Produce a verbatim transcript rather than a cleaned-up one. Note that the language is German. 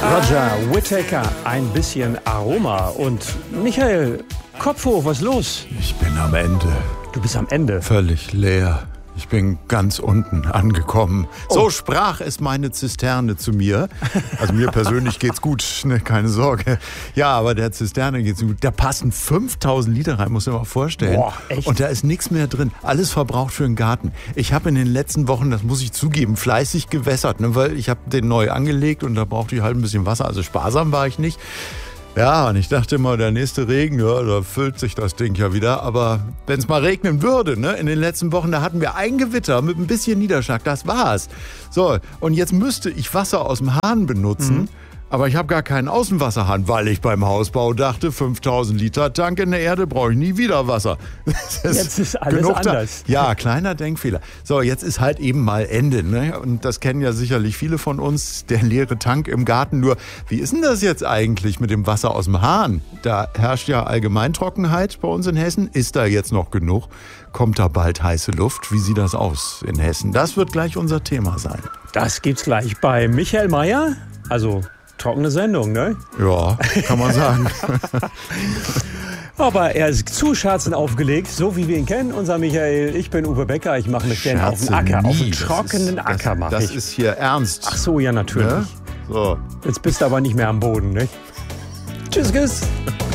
Roger Whittaker, ein bisschen Aroma. Und Michael, Kopf hoch, was ist los? Ich bin am Ende. Du bist am Ende. Völlig leer. Ich bin ganz unten angekommen. Oh. So sprach es meine Zisterne zu mir. Also mir persönlich geht's gut, ne, keine Sorge. Ja, aber der Zisterne geht's gut. Da passen fünftausend Liter rein, muss man mal vorstellen. Boah, echt? Und da ist nichts mehr drin. Alles verbraucht für den Garten. Ich habe in den letzten Wochen, das muss ich zugeben, fleißig gewässert, ne, weil ich habe den neu angelegt und da brauchte ich halt ein bisschen Wasser. Also sparsam war ich nicht. Ja, und ich dachte immer, der nächste Regen, ja, da füllt sich das Ding ja wieder. Aber wenn es mal regnen würde, ne, in den letzten Wochen, da hatten wir ein Gewitter mit ein bisschen Niederschlag, das war's. So, und jetzt müsste ich Wasser aus dem Hahn benutzen. Mhm. Aber ich habe gar keinen Außenwasserhahn, weil ich beim Hausbau dachte, fünftausend Liter Tank in der Erde brauche ich nie wieder Wasser. Ist jetzt ist alles anders. Da. Ja, kleiner Denkfehler. So, jetzt ist halt eben mal Ende. Ne? Und das kennen ja sicherlich viele von uns, der leere Tank im Garten. Nur, wie ist denn das jetzt eigentlich mit dem Wasser aus dem Hahn? Da herrscht ja Allgemeintrockenheit bei uns in Hessen. Ist da jetzt noch genug? Kommt da bald heiße Luft? Wie sieht das aus in Hessen? Das wird gleich unser Thema sein. Das gibt's gleich bei Michael Mayer. Also trockene Sendung, ne? Ja, kann man sagen. Aber er ist zu Scherzen aufgelegt, so wie wir ihn kennen, unser Michael. Ich bin Uwe Becker, ich mache mich gerne auf den Acker, nie. auf den trockenen das Acker mache ich. Das ist hier ernst. Ach so, ja natürlich. Ne? So. Jetzt bist du aber nicht mehr am Boden, ne? Tschüss, tschüss.